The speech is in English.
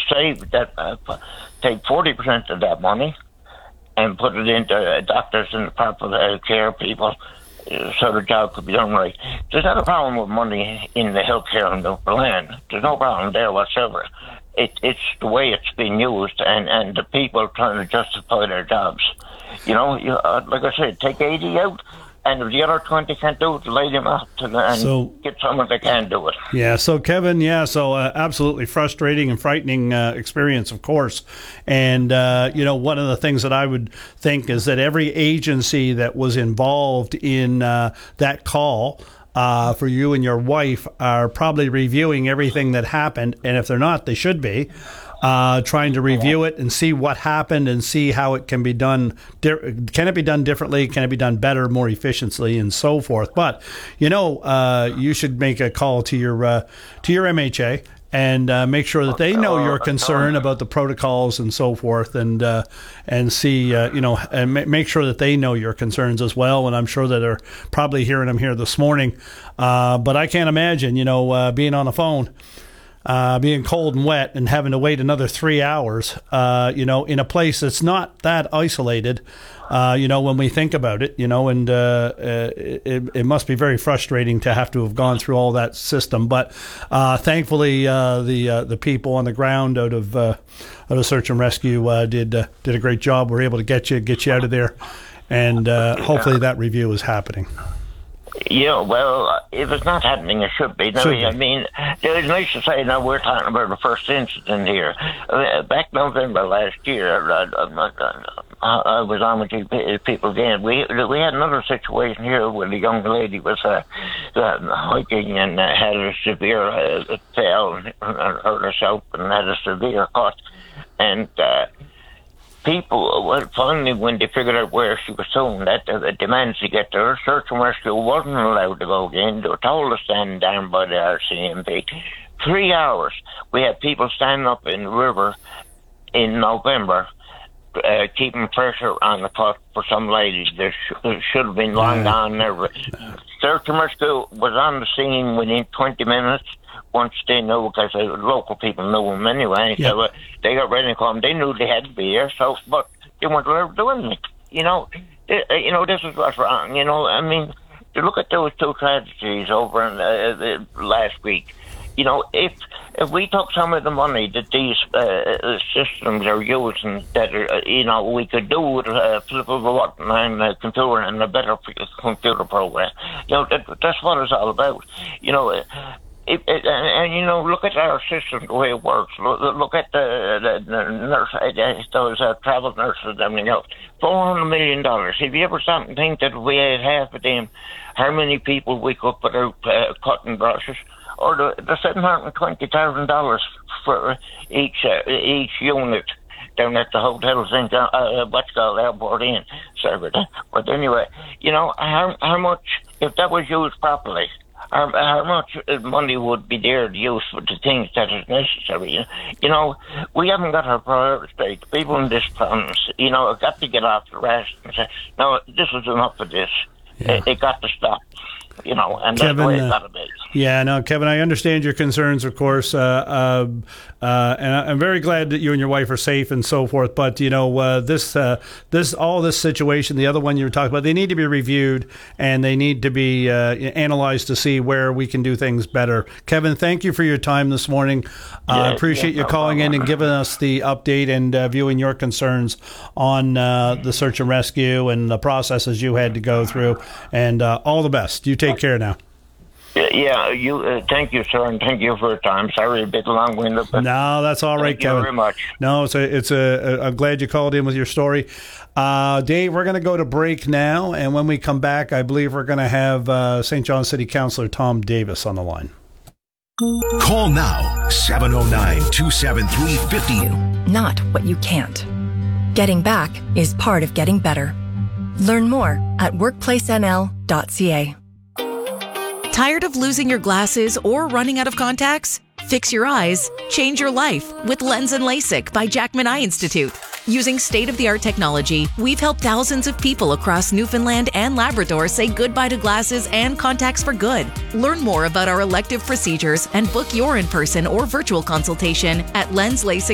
save that, take 40% of that money and put it into doctors and the proper care people, so the job could be done right. There's not a problem with money in the healthcare on the land. There's no problem there whatsoever. It's the way it's being used and the people trying to justify their jobs. Like I said, take 80 out, and if the other 20 can't do it, lay them out and get someone that can do it. Yeah, so Kevin, absolutely frustrating and frightening experience, of course. And, one of the things that I would think is that every agency that was involved in that call for you and your wife are probably reviewing everything that happened. And if they're not, they should be. Trying to review it and see what happened and see how it can be done. Can it be done differently? Can it be done better, more efficiently, and so forth? But you should make a call to your MHA and make sure that they know your concern about the protocols and so forth, and see and make sure that they know your concerns as well. And I'm sure that they're probably hearing them here this morning. But I can't imagine being on the phone. Being cold and wet and having to wait another 3 hours, in a place that's not that isolated, when we think about it, and it must be very frustrating to have gone through all that system. But thankfully, the people on the ground out of Search and Rescue did a great job. We're able to get you out of there, and hopefully that review is happening. Yeah, well, if it's not happening, it should be. I mean, it's nice to say now we're talking about the first incident here. Back November last year, I was on with you people again. We had another situation here where the young lady was hiking and had a severe fell and hurt herself and had a severe cut. And people, finally, when they figured out where she was going, that the managed to get there. Search and Rescue wasn't allowed to go in. They were told to stand down by the RCMP. 3 hours. We had people standing up in the river in November, keeping pressure on the pot for some ladies that should have been long gone. Search and Rescue was on the scene within 20 minutes. Once they knew, because the local people knew them anyway, so they got ready to come. They knew they had to be there, but they weren't allowed to do anything. This is what's wrong. I mean, to look at those two tragedies over in, last week. If we took some of the money that these systems are using, that we could do with a flip of a button and a computer and a better computer program. That's what it's all about. Look at our system, the way it works. Look at the nurse, those travel nurses and everything else. $400 million. Have you ever stopped and think that if we had half of them, how many people we could put out cutting brushes? Or the $720,000 for each unit down at the hotels in Airport Inn, But anyway, how much, if that was used properly, how much money would be there to use for the things that is necessary? We haven't got our priorities straight. People in this province, have got to get off the rest and say, no, this is enough of this. Yeah. It got to stop. And that's Kevin, the way it got to be. Yeah, no, Kevin, I understand your concerns, of course, and I'm very glad that you and your wife are safe and so forth. But this situation, the other one you were talking about, they need to be reviewed and they need to be analyzed to see where we can do things better. Kevin, thank you for your time this morning. I appreciate you calling in and giving us the update and viewing your concerns on the search and rescue and the processes you had to go through. And all the best. You take care now. Yeah, thank you, sir, and thank you for your time. Sorry, a bit long-winded, but no, that's all right, Kevin. Thank you very much. No, I'm glad you called in with your story. Dave, we're going to go to break now, and when we come back, I believe we're going to have St. John City Councillor Tom Davis on the line. Call now, 709-273-50. Not what you can't. Getting back is part of getting better. Learn more at workplacenl.ca. Tired of losing your glasses or running out of contacts? Fix your eyes, change your life with Lens and LASIK by Jackman Eye Institute. Using state-of-the-art technology, we've helped thousands of people across Newfoundland and Labrador say goodbye to glasses and contacts for good. Learn more about our elective procedures and book your in-person or virtual consultation at lenslasik.com.